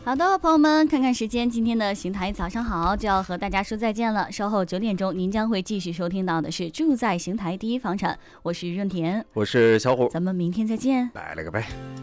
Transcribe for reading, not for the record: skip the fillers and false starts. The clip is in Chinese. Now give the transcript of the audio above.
好的，朋友们，看看时间，今天的邢台早上好就要和大家说再见了。稍后9点钟，您将会继续收听到的是住在邢台第一房产，我是润田， 我是小虎， 咱们明天再见， 拜了个拜。